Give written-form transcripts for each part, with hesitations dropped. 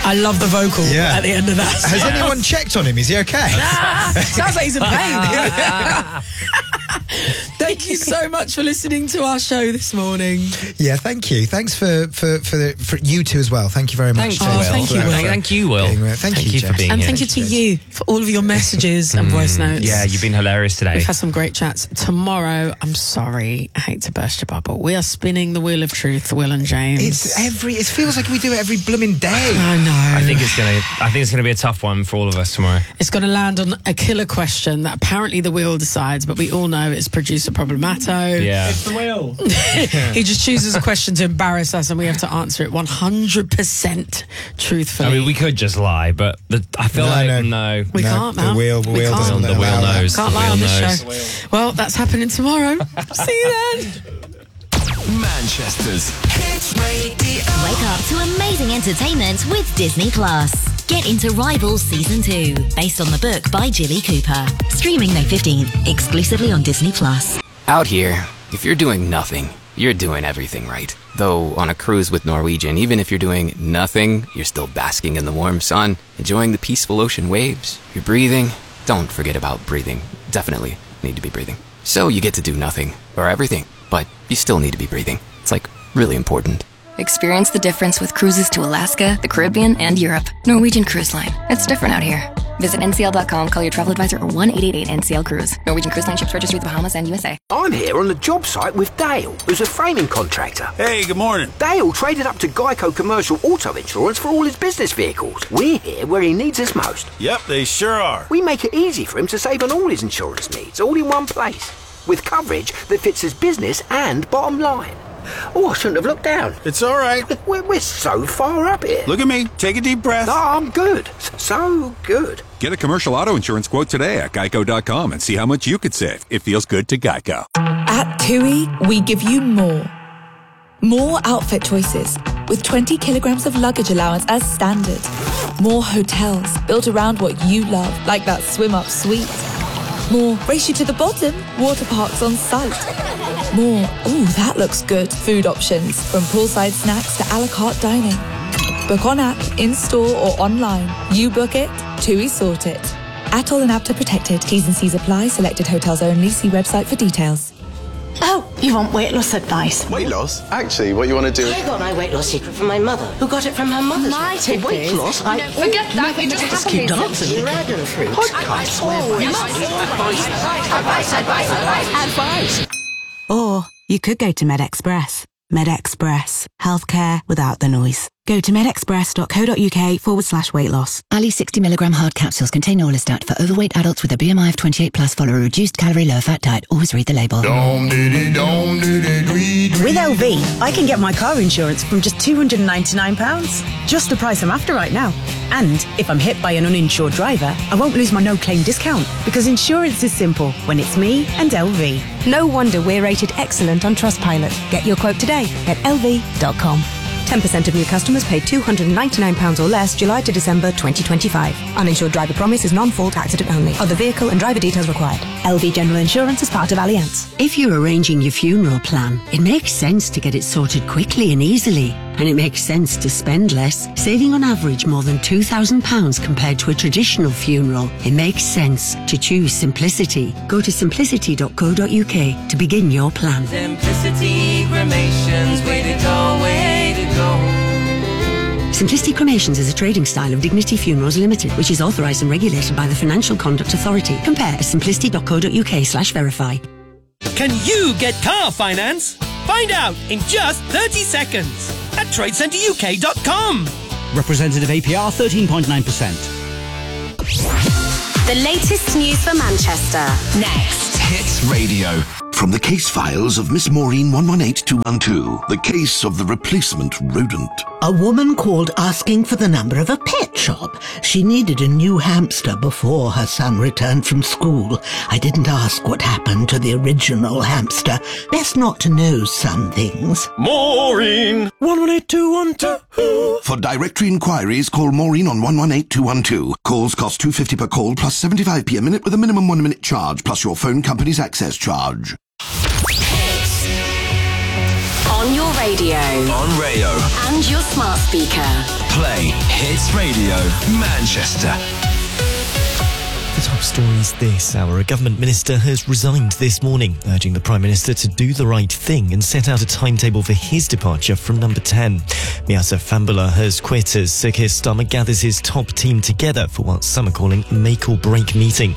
I love the vocal at the end of that. Has anyone checked on him? Is he okay? Sounds like he's in pain. Thank you so much for listening to our show this morning. Yeah, thank you. Thanks for you two as well. Thank you very much. Thank you, Will. Thank you, Will. Thank you for being and here. thank you to you for all of your messages and voice notes. Yeah, you've been hilarious today. We've had some great chats. Tomorrow, I'm sorry, I hate to burst your bubble. We are spinning the wheel of truth, Will and James. It feels like we do it every blooming day. I know. I think it's gonna be a tough one for all of us tomorrow. It's going to land on a killer question that apparently the wheel decides, but we all know it's producer Problemato. Yeah. It's the wheel. He just chooses a question to embarrass us and we have to answer it 100% truthfully. I mean, we could just lie, but I feel no. We can't, man. The wheel doesn't The wheel knows. Can't The lie wheel on this knows. show. Well, that's happening tomorrow. See you then. Manchester's Hits Radio. Wake up to amazing entertainment with Disney Plus. Get into Rivals Season 2, based on the book by Jilly Cooper. Streaming May 15th, exclusively on Disney Plus. Out here, if you're doing nothing, you're doing everything right. Though on a cruise with Norwegian, even if you're doing nothing, you're still basking in the warm sun, enjoying the peaceful ocean waves. You're breathing. Don't forget about breathing. Definitely need to be breathing. So you get to do nothing, or everything, but you still need to be breathing. It's like really important. Experience the difference with cruises to Alaska, the Caribbean, and Europe. Norwegian Cruise Line. It's different out here. Visit ncl.com, call your travel advisor, or 1-888-NCL-CRUISE. Norwegian Cruise Line ships registry the Bahamas and USA. I'm here on the job site with Dale, who's a framing contractor. Hey, good morning. Dale traded up to Geico Commercial Auto Insurance for all his business vehicles. We're here where he needs us most. Yep, they sure are. We make it easy for him to save on all his insurance needs, all in one place, with coverage that fits his business and bottom line. Oh, I shouldn't have looked down. It's all right. We're so far up here. Look at me. Take a deep breath. No, I'm good. So good. Get a commercial auto insurance quote today at geico.com and see how much you could save. It feels good to Geico. At TUI, we give you more. More outfit choices, with 20 kilograms of luggage allowance as standard. More hotels built around what you love, like that swim-up suite. More race you to the bottom, water parks on site. More, ooh, that looks good, food options, from poolside snacks to a la carte dining. Book on app, in-store or online. You book it, TUI sort it. Atoll and APTA protected. T's and C's apply. Selected hotels only. See website for details. Oh, you want weight loss advice? Weight loss? Actually, what you want to do... I got my weight loss secret from my mother, who got it from her mother's. My tip weight is... loss? No, forget that. You just keep dancing. Dragon fruit. Advice. Or you could go to MedExpress. MedExpress. Healthcare without the noise. Go to medexpress.co.uk/weight loss. Ali 60mg hard capsules contain Orlistat for overweight adults with a BMI of 28 plus. Follow a reduced calorie, low fat diet. Always read the label. With LV, I can get my car insurance from just £299. Just the price I'm after right now. And if I'm hit by an uninsured driver, I won't lose my no-claim discount, because insurance is simple when it's me and LV. No wonder we're rated excellent on Trustpilot. Get your quote today at lv.com. 10% of new customers pay £299 or less July to December 2025. Uninsured driver promise is non-fault accident only. Other vehicle and driver details required. LV General Insurance is part of Allianz. If you're arranging your funeral plan, it makes sense to get it sorted quickly and easily. And it makes sense to spend less, saving on average more than £2,000 compared to a traditional funeral. It makes sense to choose Simplicity. Go to simplicity.co.uk to begin your plan. Simplicity Cremations, way to go, way to go. Simplicity Cremations is a trading style of Dignity Funerals Limited, which is authorised and regulated by the Financial Conduct Authority. Compare at simplicity.co.uk/verify. Can you get car finance? Find out in just 30 seconds at TradeCenterUK.com. Representative APR 13.9%. The latest news for Manchester. Next. Hits Radio. From the case files of Miss Maureen 118212, the case of the replacement rodent. A woman called asking for the number of a pet shop. She needed a new hamster before her son returned from school. I didn't ask what happened to the original hamster. Best not to know some things. Maureen 118212. For directory inquiries, call Maureen on 118212. Calls cost £2.50 per call plus 75p a minute with a minimum 1 minute charge plus your phone company's access charge. On your radio. Radio. On Rayo. And your smart speaker. Play Hits Radio Manchester. The top story is this hour. A government minister has resigned this morning, urging the Prime Minister to do the right thing and set out a timetable for his departure from number 10. Miasa Fambula has quit as Sir Keir Starmer gathers his top team together for what some are calling a make-or-break meeting.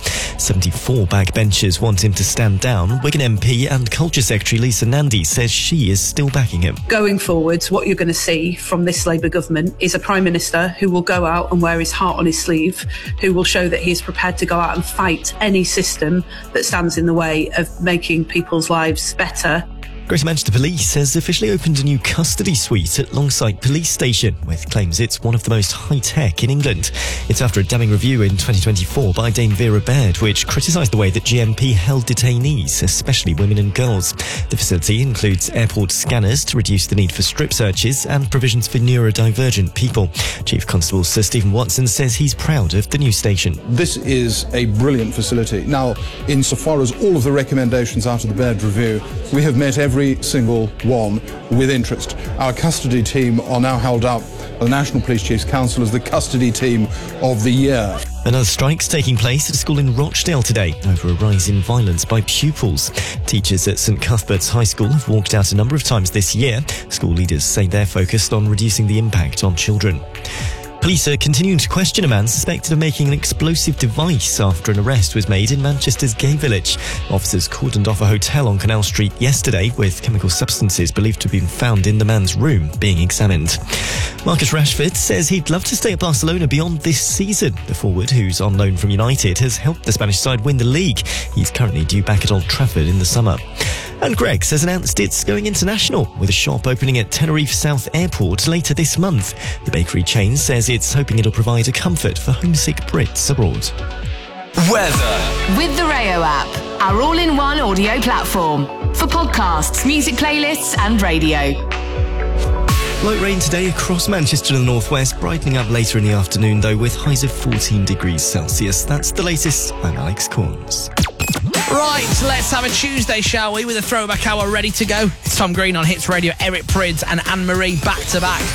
74 backbenchers want him to stand down. Wigan MP and Culture Secretary Lisa Nandy says she is still backing him. Going forwards, what you're going to see from this Labour government is a Prime Minister who will go out and wear his heart on his sleeve, who will show that he is prepared to go out and fight any system that stands in the way of making people's lives better. Greater Manchester Police has officially opened a new custody suite at Longsight Police Station, with claims it's one of the most high-tech in England. It's after a damning review in 2024 by Dame Vera Baird, which criticised the way that GMP held detainees, especially women and girls. The facility includes airport scanners to reduce the need for strip searches and provisions for neurodivergent people. Chief Constable Sir Stephen Watson says he's proud of the new station. This is a brilliant facility. Now, insofar as all of the recommendations out of the Baird review, we have met every single one with interest. Our custody team are now held up by the National Police Chiefs Council as the custody team of the year. Another strike's taking place at a school in Rochdale today over a rise in violence by pupils. Teachers at St Cuthbert's High School have walked out a number of times this year. School leaders say they're focused on reducing the impact on children. Police are continuing to question a man suspected of making an explosive device after an arrest was made in Manchester's Gay Village. Officers cordoned off a hotel on Canal Street yesterday, with chemical substances believed to have been found in the man's room being examined. Marcus Rashford says he'd love to stay at Barcelona beyond this season. The forward, who's on loan from United, has helped the Spanish side win the league. He's currently due back at Old Trafford in the summer. And Greggs has announced it's going international, with a shop opening at Tenerife South Airport later this month. The bakery chain says it's hoping it'll provide a comfort for homesick Brits abroad. Weather. With the Rayo app, our all-in-one audio platform. For podcasts, music playlists and radio. Light rain today across Manchester and the northwest, brightening up later in the afternoon though, with highs of 14 degrees Celsius. That's the latest. I'm Alex Corns. Right, let's have a Tuesday, shall we, with a throwback hour ready to go. It's Tom Green on Hits Radio, Eric Prydz and Anne-Marie back to back.